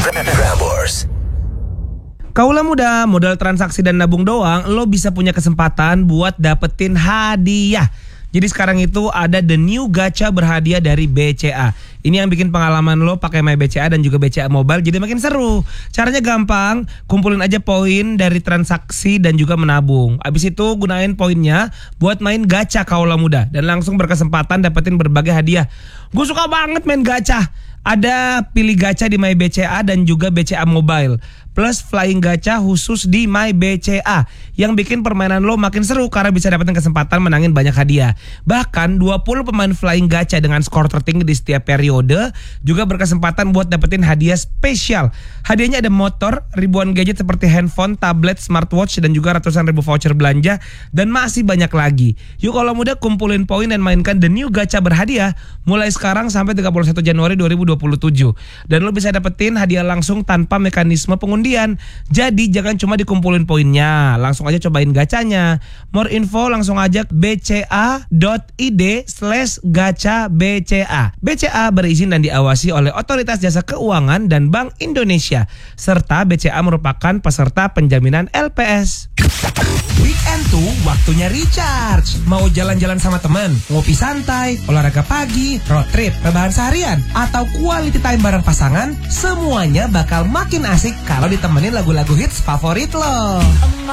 Prambors. Kaula muda, modal transaksi dan nabung doang, lo bisa punya kesempatan buat dapetin hadiah. Jadi sekarang itu ada the new gacha berhadiah dari BCA. Ini yang bikin pengalaman lo pakai My BCA dan juga BCA Mobile jadi makin seru. Caranya gampang, kumpulin aja poin dari transaksi dan juga menabung. Abis itu gunain poinnya buat main gacha Kaula muda dan langsung berkesempatan dapetin berbagai hadiah. Gue suka banget main gacha. Ada pilih gacha di My BCA dan juga BCA Mobile, plus flying gacha khusus di My BCA yang bikin permainan lo makin seru karena bisa dapetin kesempatan menangin banyak hadiah. Bahkan 20 pemain flying gacha dengan skor tertinggi di setiap periode juga berkesempatan buat dapetin hadiah spesial. Hadiahnya ada motor, ribuan gadget seperti handphone, tablet, smartwatch, dan juga ratusan ribu voucher belanja, dan masih banyak lagi. Yuk kalau muda kumpulin poin dan mainkan the new gacha berhadiah mulai sekarang sampai 31 Januari 2027. Dan lo bisa dapetin hadiah langsung tanpa mekanisme pengundian. Jadi jangan cuma dikumpulin poinnya, langsung aja cobain gacanya. More info langsung aja bca.id/gacha BCA. BCA berizin dan diawasi oleh Otoritas Jasa Keuangan dan Bank Indonesia, serta BCA merupakan peserta penjaminan LPS. Weekend tuh waktunya recharge. Mau jalan-jalan sama teman, ngopi santai, olahraga pagi, road trip, rebahan seharian, atau quality time bareng pasangan, semuanya bakal makin asik kalau ditemenin lagu-lagu hits favorit lo.